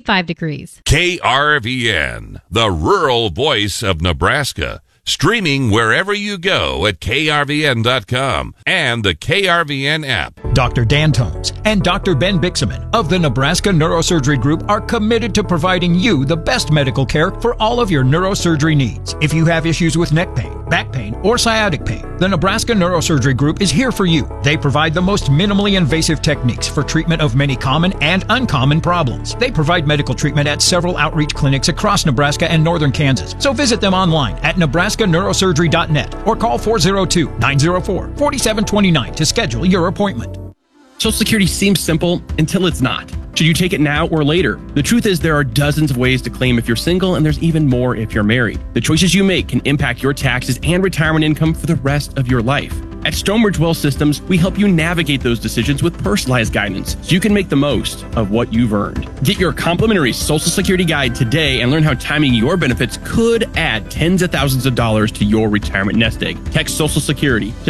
25 degrees. KRVN, the rural voice of Nebraska. Streaming wherever you go at krvn.com and the KRVN app. Dr. Dan Tones and Dr. Ben Bixaman of the Nebraska Neurosurgery Group are committed to providing you the best medical care for all of your neurosurgery needs. If you have issues with neck pain, back pain, or sciatic pain, the Nebraska Neurosurgery Group is here for you. They provide the most minimally invasive techniques for treatment of many common and uncommon problems. They provide medical treatment at several outreach clinics across Nebraska and northern Kansas. So visit them online at NebraskaNeurosurgery.net or call 402-904-4729 to schedule your appointment. Social Security seems simple until it's not. Should you take it now or later? The truth is there are dozens of ways to claim if you're single, and there's even more if you're married. The choices you make can impact your taxes and retirement income for the rest of your life. At Stonebridge Wealth Systems, we help you navigate those decisions with personalized guidance so you can make the most of what you've earned. Get your complimentary Social Security guide today and learn how timing your benefits could add tens of thousands of dollars to your retirement nest egg. Text Social Security to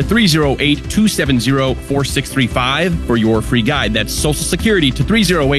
308-270-4635 for your free guide. That's Social Security to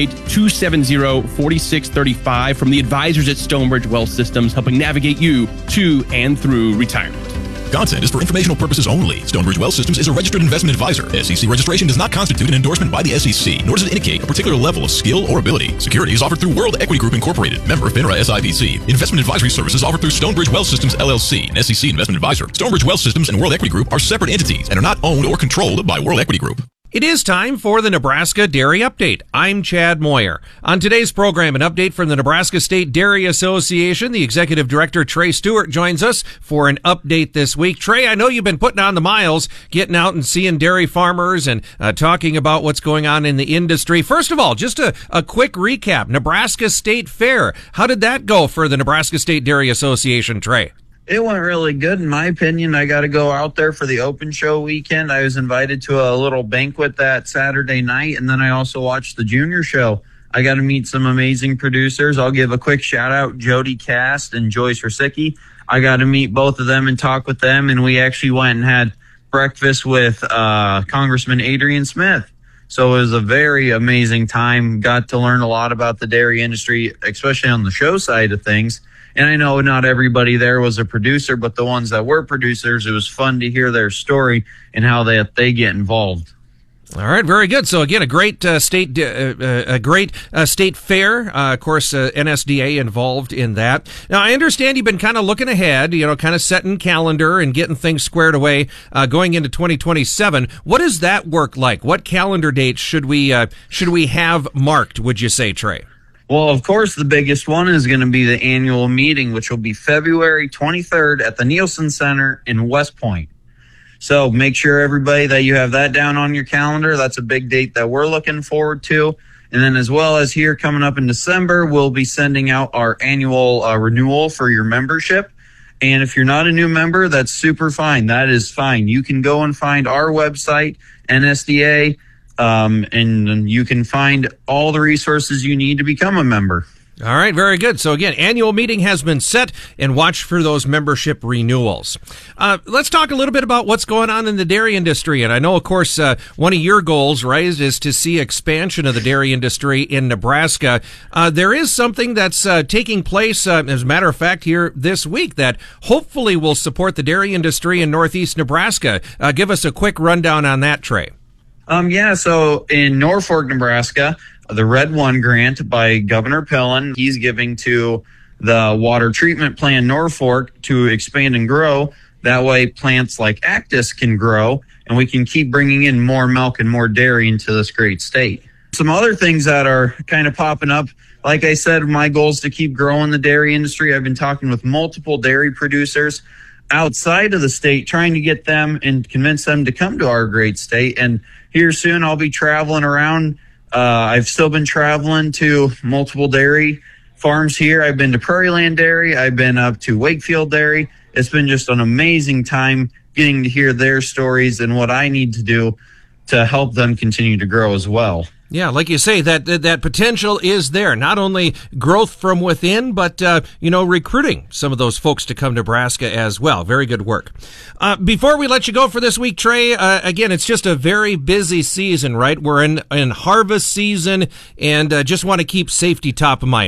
308-270-4635 from the advisors at Stonebridge Wealth Systems, helping navigate you to and through retirement. Content is for informational purposes only. Stonebridge Wealth Systems is a registered investment advisor. SEC registration does not constitute an endorsement by the SEC, nor does it indicate a particular level of skill or ability. Securities offered through World Equity Group Incorporated, member FINRA SIPC. Investment advisory services offered through Stonebridge Wealth Systems LLC, an SEC investment advisor. Stonebridge Wealth Systems and World Equity Group are separate entities and are not owned or controlled by World Equity Group. It is time for the Nebraska Dairy Update. I'm Chad Moyer. On today's program, an update from the Nebraska State Dairy Association. The Executive Director, Trey Stewart, joins us for an update this week. Trey, I know you've been putting on the miles, getting out and seeing dairy farmers and talking about what's going on in the industry. First of all, just a quick recap. Nebraska State Fair. How did that go for the Nebraska State Dairy Association, Trey? It went really good, in my opinion. I got to go out there for the open show weekend. I was invited to a little banquet that Saturday night, and then I also watched the junior show. I got to meet some amazing producers. I'll give a quick shout-out, Jody Cast and Joyce Rosicki. I got to meet both of them and talk with them, and we actually went and had breakfast with Congressman Adrian Smith. So it was a very amazing time. Got to learn a lot about the dairy industry, especially on the show side of things. And I know not everybody there was a producer, but the ones that were producers, it was fun to hear their story and how they get involved. All right, very good. So again, a great state fair. Of course, NSDA involved in that. Now, I understand you've been kind of looking ahead, kind of setting calendar and getting things squared away, going into 2027. What does that work like? What calendar dates should we have marked? Would you say, Trey? Well, of course, the biggest one is going to be the annual meeting, which will be February 23rd at the Nielsen Center in West Point. So make sure, everybody, that you have that down on your calendar. That's a big date that we're looking forward to. And then as well as here coming up in December, we'll be sending out our annual renewal for your membership. And if you're not a new member, that's super fine. That is fine. You can go and find our website, NSDA, and you can find all the resources you need to become a member. All right, very good. So again, annual meeting has been set, and watch for those membership renewals. Let's talk a little bit about what's going on in the dairy industry. And I know, of course, one of your goals, right, is to see expansion of the dairy industry in Nebraska. There is something that's taking place, as a matter of fact, here this week that hopefully will support the dairy industry in northeast Nebraska. Give us a quick rundown on that, Trey. So in Norfolk, Nebraska, the Red One grant by Governor Pillen, he's giving to the water treatment plant Norfolk to expand and grow. That way plants like Actis can grow, and we can keep bringing in more milk and more dairy into this great state. Some other things that are kind of popping up, like I said, my goal is to keep growing the dairy industry. I've been talking with multiple dairy producers outside of the state, trying to get them and convince them to come to our great state. And here soon, I'll be traveling around. I've still been traveling to multiple dairy farms here. I've been to Prairie Land Dairy. I've been up to Wakefield Dairy. It's been just an amazing time getting to hear their stories and what I need to do to help them continue to grow as well. Yeah, like you say, that potential is there. Not only growth from within, but, recruiting some of those folks to come to Nebraska as well. Very good work. Before we let you go for this week, Trey, again, it's just a very busy season, right? We're in harvest season, and just want to keep safety top of mind.